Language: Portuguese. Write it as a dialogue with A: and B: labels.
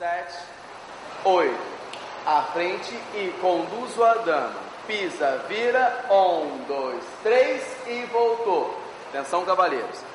A: 7, 8. À frente e conduzo a dama. Pisa, vira. 1, 2, 3 e voltou. Atenção, cavaleiros.